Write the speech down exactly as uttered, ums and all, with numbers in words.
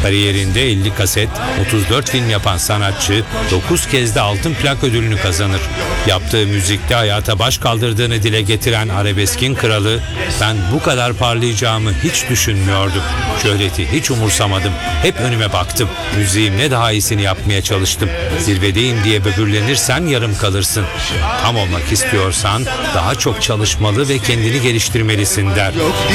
Kariyerinde elli kaset, otuz dört film yapan sanatçı dokuz kez de altın plak ödülünü kazanır. Yaptığı müzikte hayata baş kaldırdığını dile getiren arabeskin kralı, ben bu kadar parlayacağımı hiç düşünmüyordum. Şöhreti hiç umursamadım. Hep önüme baktım. Müziğimle daha iyisini yapmaya çalıştım. Zirvedeyim diye böbürlenirsen yarım kalırsın. Tam olmak istiyorsan daha çok çalışmalı ve kendini geliştirmelisin der.